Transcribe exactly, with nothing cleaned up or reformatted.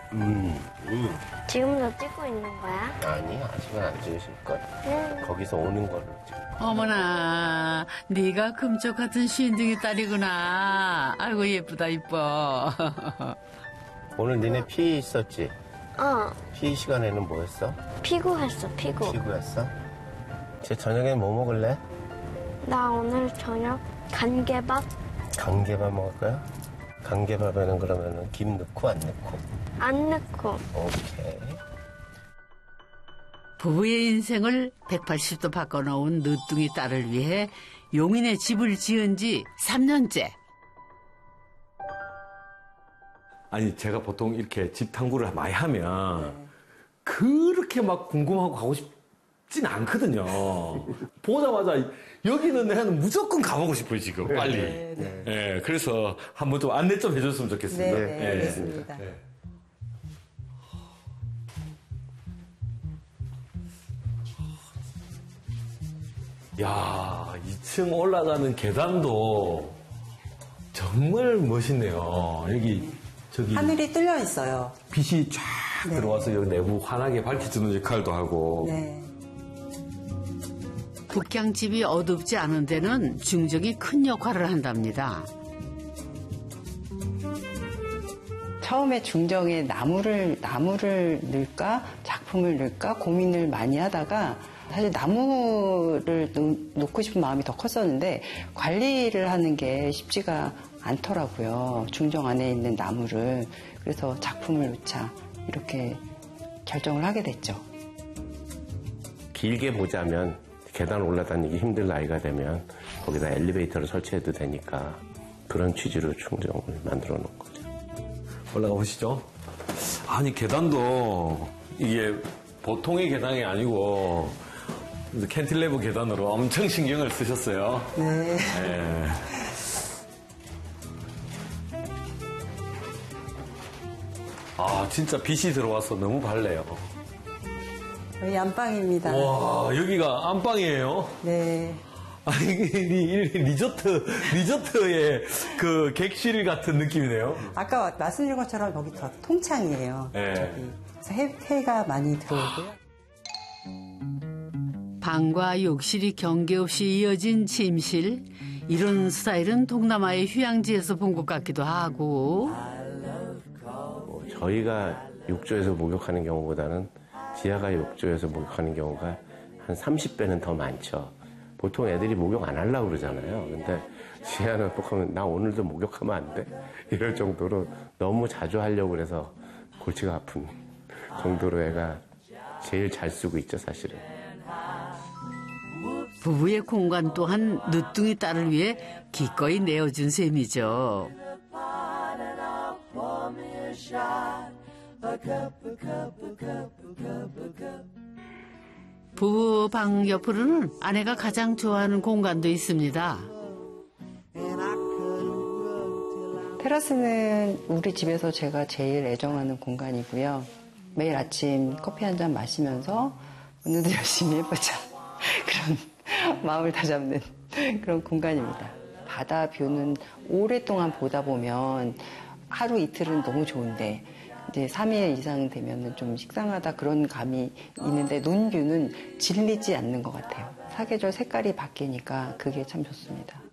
음, 음. 지금도 찍고 있는 거야? 아니, 아직은 안 찍으실걸. 응. 거기서 오는 걸로 찍. 어머나, 네가 금쪽 같은 신둥이 딸이구나. 아이고 예쁘다 이뻐. 오늘 니네 피이 있었지? 어, 피이 시간에는 뭐 했어? 피구했어, 피구. 피구했어? 제 저녁에 뭐 먹을래? 나 오늘 저녁 간개밥? 강개밥 먹을 거야? 강개밥에는 그러면은 김 넣고 안 넣고? 안 넣고. 오케이. 부부의 인생을 백팔십 도 바꿔놓은 늦둥이 딸을 위해 용인에 집을 지은 지 삼 년째. 아니 제가 보통 이렇게 집 탐구를 많이 하면 그렇게 막 궁금하고 가고 싶진 않거든요. 보자마자 여기는 내가 무조건 가보고 싶어요 지금 빨리. 네, 네. 네, 그래서 한번 좀 안내 좀 해줬으면 좋겠습니다. 네, 네, 알겠습니다. 네. 야, 이 층 올라가는 계단도 정말 멋있네요. 여기 저기 하늘이 뚫려 있어요. 빛이 쫙 네. 들어와서 여기 내부 환하게 밝혀주는 역할도 하고. 네. 북향집이 어둡지 않은 데는 중정이 큰 역할을 한답니다. 처음에 중정에 나무를 나무를 넣을까 작품을 넣을까 고민을 많이 하다가 사실 나무를 놓고 싶은 마음이 더 컸었는데 관리를 하는 게 쉽지가 않더라고요. 중정 안에 있는 나무를. 그래서 작품을 놓자 이렇게 결정을 하게 됐죠. 길게 보자면 계단 올라다니기 힘들 나이가 되면 거기다 엘리베이터를 설치해도 되니까 그런 취지로 중정을 만들어 놓은 거죠. 올라가 보시죠. 아니 계단도 이게 보통의 계단이 아니고 캔틸레버 계단으로 엄청 신경을 쓰셨어요. 네. 네. 아 진짜 빛이 들어와서 너무 밝네요. 여기 안방입니다. 와 여기가 안방이에요? 네. 아니 리, 리조트 리조트의 그 객실 같은 느낌이네요. 아까 말씀드린 것처럼 여기 더 통창이에요. 네. 저기. 그래서 해, 해가 많이 들어오고요. 방과 욕실이 경계 없이 이어진 침실. 이런 스타일은 동남아의 휴양지에서 본 것 같기도 하고. 뭐 저희가 욕조에서 목욕하는 경우보다는 지하가 욕조에서 목욕하는 경우가 한 삼십 배는 더 많죠. 보통 애들이 목욕 안 하려고 그러잖아요. 근데 지하는 꼭 하면 나 오늘도 목욕하면 안 돼? 이럴 정도로 너무 자주 하려고 그래서 골치가 아픈 정도로 애가 제일 잘 쓰고 있죠, 사실은. 부부의 공간 또한 늦둥이 딸을 위해 기꺼이 내어준 셈이죠. 부부 방 옆으로는 아내가 가장 좋아하는 공간도 있습니다. 테라스는 우리 집에서 제가 제일 애정하는 공간이고요. 매일 아침 커피 한 잔 마시면서 오늘도 열심히 해보자. 그런 마음을 다잡는 그런 공간입니다. 바다 뷰는 오랫동안 보다 보면 하루 이틀은 너무 좋은데 이제 삼 일 이상 되면 좀 식상하다 그런 감이 있는데 논뷰는 질리지 않는 것 같아요. 사계절 색깔이 바뀌니까 그게 참 좋습니다.